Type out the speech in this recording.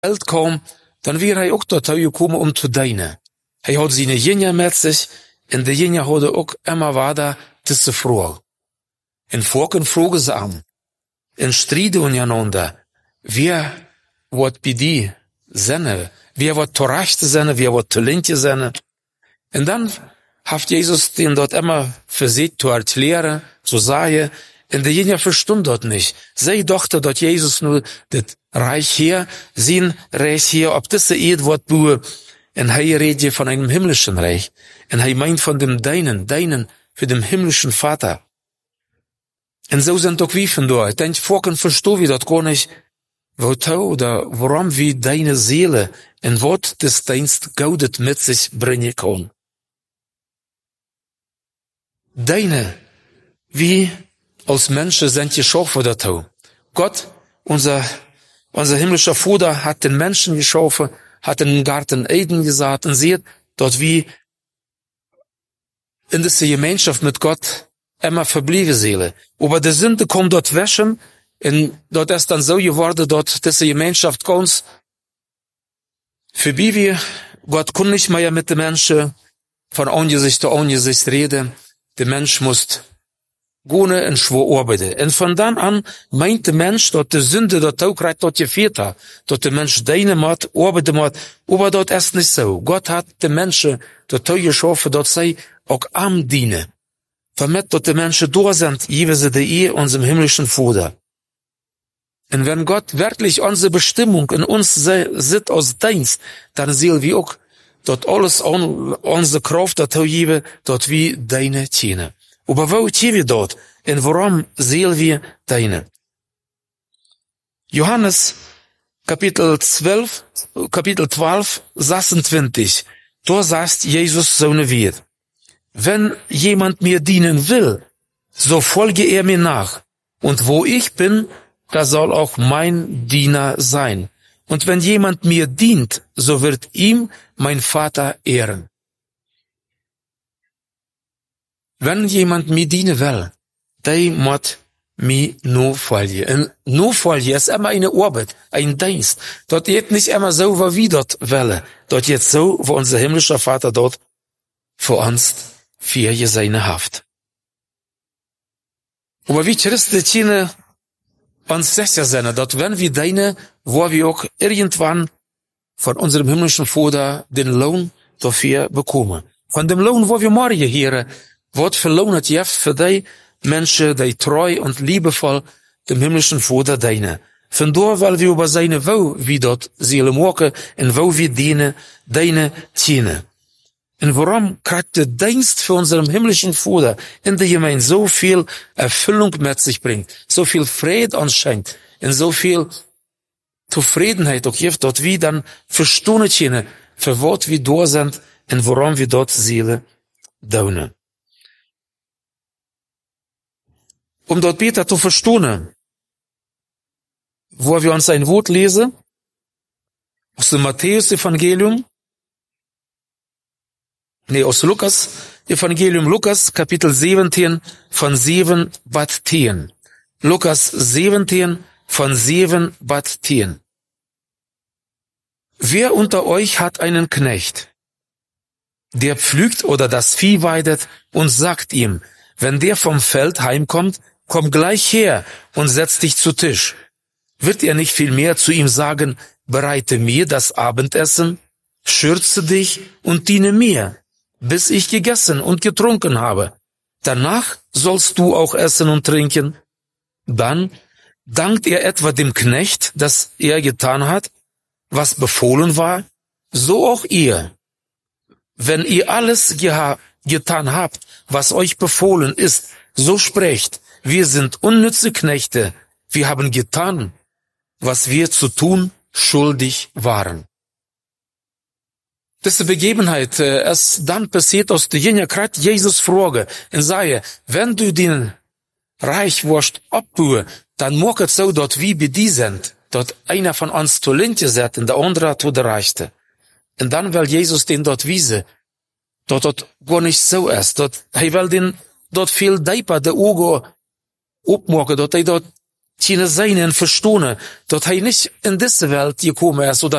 Welt kwam, dan weer hij ook tot jou gekomen om te dienen. Hij had zijn jenja met zich, en de jenja hadden ook immer wada tussen vrouw. En volken vroegen ze aan, en strijden ondereinander, wer wordt bij die zijn, wer wordt terecht zijn, wer wordt talentje zijn. En dan heeft Jezus den dort immer verzet te erklären, zu sagen, en de jenja verstond dat niet. Zij dachten dat Jezus nu dit Reich hier, zijn Reich hier, op deze Erde wordt boeren. En hij redt je van einem himmlischen Reich. En hij meint van dem deinen, für dem himmlischen Vater. En zo zijn het ook wie vandoor. Ik denk, volken verstaan we dat gar niet. Waarom we deine Seele en wat des Dienst Gaudet mit sich brengen kann. Deine, wie als Menschen sind geschaffen dazu. Gott, unser himmlischer Vater hat den Menschen geschaffen, hat den Garten Eden gesagt und sieht, dort wie in dieser Gemeinschaft mit Gott immer verblieben Seele. Aber die Sünde kommt dort wäschen und dort ist dann so geworden, dort diese Gemeinschaft ganz vorbei wir. Gott kann nicht mehr mit den Menschen von Angesicht zu Angesicht reden. Der Mensch muss gone en schwor arbeiden. En van dan aan meint de mens dat de Sünde dat ook krijgt tot je Vater, dat de mens deine maat, arbeiden maat, aber dat is niet zo. Gott hat de mensen dat ook geschaffen, dat zij ook arm dienen. Damit dat de mensen door zijn, geven ze de Ehe unserem himmlischen Vater. En wenn Gott wirklich unsere Bestimmung in uns sieht als Dienst, dann sehen wir auch, dat alles unsere Kraft dat auch geben, dat wir deine tjenen. Aber wo tun wir dort? Und warum sehen wir deine? Johannes, Kapitel 12, 26. Da sagt Jesus so eine Wort. Wenn jemand mir dienen will, so folge er mir nach. Und wo ich bin, da soll auch mein Diener sein. Und wenn jemand mir dient, so wird ihm mein Vater ehren. Wenn jemand mir dienen will, der muss mir nur folgen. Und nur folgen ist immer eine Arbeit, ein Dienst. Dort geht nicht immer so, wie wir dort wollen. Dort geht so, wo unser himmlischer Vater dort für uns für seine Haft. Aber wie Christen uns sicher sind, dass wenn wir dienen, wo wir auch irgendwann von unserem himmlischen Vater den Lohn dafür bekommen. Von dem Lohn, wo wir morgen hier wordt verloont je für die Menschen, die treu und liebevoll dem himmlischen Vater dienen. Vandaar weil wir über seine Wou wie dort zullen maken en wo wir dienen tjenen. Und warum kriegt der Dienst für unseren himmlischen Vater in der Gemeinde so viel Erfüllung mit sich bringt, so viel Friede uns schenkt und so viel Zufriedenheit auch gibt, dort wir dann verstehen tjenen, für was wir da sind und warum wir dort Seele dienen. Um dort besser zu verstehen, wo wir uns ein Wort lesen, aus dem Matthäus-Evangelium, aus Lukas-Evangelium, Lukas, Kapitel 17, von 7 bis 10. Lukas 17, von 7 bis 10. Wer unter euch hat einen Knecht, der pflügt oder das Vieh weidet und sagt ihm, wenn der vom Feld heimkommt, komm gleich her und setz dich zu Tisch. Wird er nicht vielmehr zu ihm sagen, bereite mir das Abendessen, schürze dich und diene mir, bis ich gegessen und getrunken habe. Danach sollst du auch essen und trinken. Dann dankt er etwa dem Knecht, dass er getan hat, was befohlen war, so auch ihr. Wenn ihr alles getan habt, was euch befohlen ist, so sprecht, wir sind unnütze Knechte, wir haben getan, was wir zu tun schuldig waren. Diese Begebenheit ist dann passiert aus der Jüngerkreis Jesus Frage und sage, wenn du den Reich wirst abtue, dann mag es so, dass wir bei dir sind, dass einer von uns zu Lintje set und der andere zu der Reichte. Und dann will Jesus den dort wiesen, dass das gar nicht so ist, dass er will den dort viel deeper de Augen opmaken, dass er dort tjene seinen verstone, dat hij nicht in diese Welt gekommen ist oder